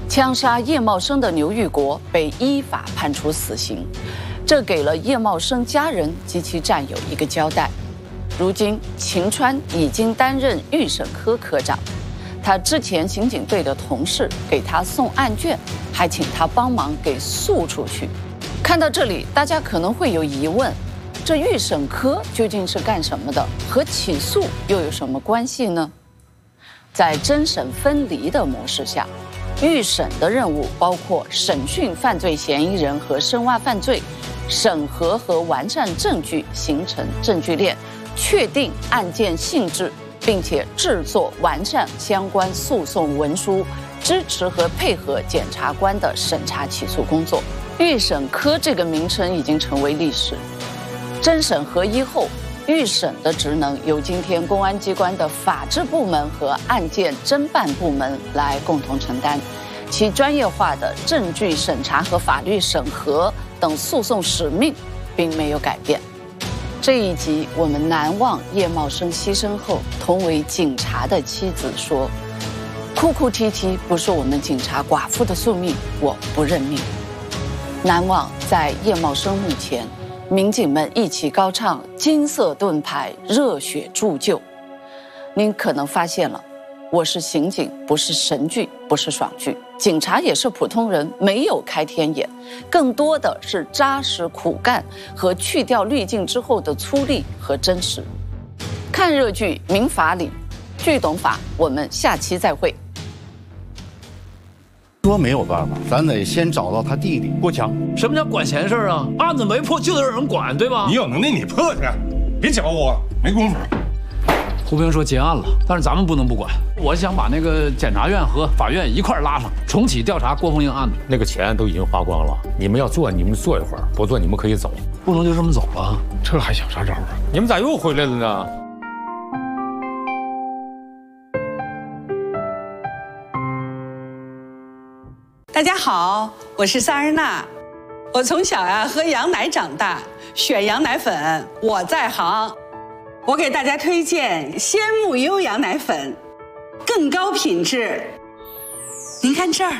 枪杀叶茂生的刘玉国被依法判处死刑，这给了叶茂生家人及其战友一个交代。如今，秦川已经担任预审科科长，他之前刑警队的同事给他送案卷，还请他帮忙给诉出去。看到这里，大家可能会有疑问：这预审科究竟是干什么的？和起诉又有什么关系呢？在侦审分离的模式下，预审的任务包括审讯犯罪嫌疑人和深挖犯罪，审核和完善证据，形成证据链，确定案件性质，并且制作完善相关诉讼文书，支持和配合检察官的审查起诉工作。预审科这个名称已经成为历史。侦审合一后，预审的职能由今天公安机关的法制部门和案件侦办部门来共同承担，其专业化的证据审查和法律审核等诉讼使命并没有改变。这一集我们难忘叶茂生牺牲后同为警察的妻子说：“哭哭啼啼不是我们警察寡妇的宿命，我不认命。”难忘在叶茂生墓前，民警们一起高唱金色盾牌，热血铸就。您可能发现了，我是刑警，不是神剧，不是爽剧。警察也是普通人，没有开天眼，更多的是扎实苦干和去掉滤镜之后的粗粝和真实。看热剧明法理，剧懂法，我们下期再会。 说没有办法，咱得先找到他弟弟郭强。什么叫管闲事啊？案子没破就得有人管，对吧？ 你有能力你破去，别搅我了，没工夫。 胡平说结案了，但是咱们不能不管。我想把那个检察院和法院一块拉上，重启调查郭凤英案子。 那个钱都已经花光了，你们要做你们做一会儿，不做你们可以走， 不能就这么走了。 这还想啥招啊？ 你们咋又回来了呢？ 大家好，我是萨日娜。我从小喝羊奶长大，选羊奶粉我在行。我给大家推荐鲜木优羊奶粉，更高品质。您看这儿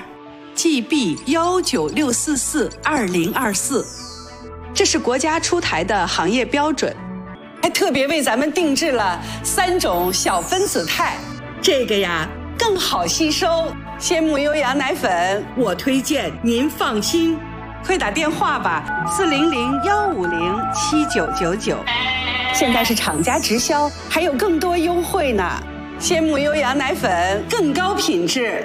，GB196442024，这是国家出台的行业标准，还特别为咱们定制了3种小分子肽，这个更好吸收。鲜木优羊奶粉，我推荐，您放心。快打电话吧，400-150-7999。现在是厂家直销，还有更多优惠呢。鲜木优羊奶粉，更高品质。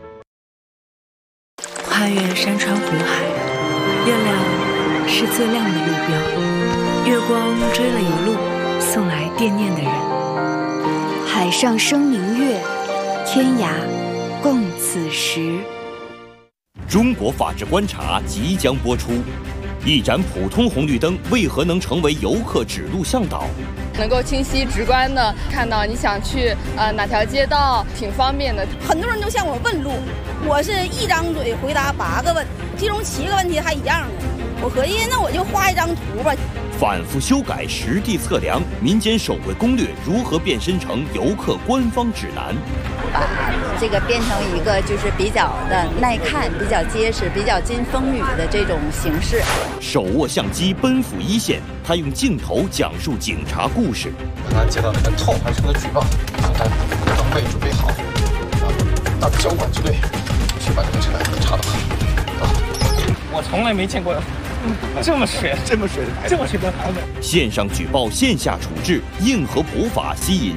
跨越山川湖海，月亮是最亮的路标，月光追了一路，送来惦念的人。 海上生明月，天涯共此时。 中国法治观察即将播出。一盏普通红绿灯为何能成为游客指路向导？ 能够清晰直观的看到你想去哪条街道，挺方便的。 很多人都向我问路，我是一张嘴回答8个问，其中7个问题还一样的。我合计那我就画一张图吧。 反复修改，实地测量，民间手绘攻略如何变身成游客官方指南？ 把这个变成一个就是比较的耐看、比较结实、比较经风雨的这种形式。 手握相机奔赴一线，他用镜头讲述警察故事。 刚刚接到那个套环城的举报，他灯位准备好，到交管支队去把这个车查到。 我从来没见过这么水的孩子。 线上举报，线下处置，硬核普法吸引